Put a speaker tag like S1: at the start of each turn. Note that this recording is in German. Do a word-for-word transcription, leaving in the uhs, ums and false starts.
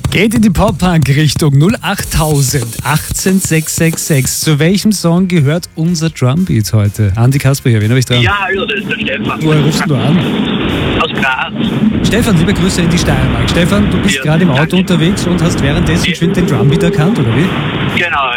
S1: Geht in die Pop-Punk-Richtung null achttausend achtzehn sechshundertsechsundsechzig. Zu welchem Song gehört unser Drumbeat heute? Andi Kasper hier, wen habe ich dran?
S2: Ja, hallo, das ist der Stefan.
S1: Woher rufst du an?
S2: Aus Graz.
S1: Stefan, liebe Grüße in die Steiermark. Stefan, du bist
S2: Ja,
S1: gerade im Auto
S2: danke.
S1: unterwegs und hast währenddessen
S2: Ja.
S1: geschwind den Drumbeat erkannt, oder wie?
S2: Genau,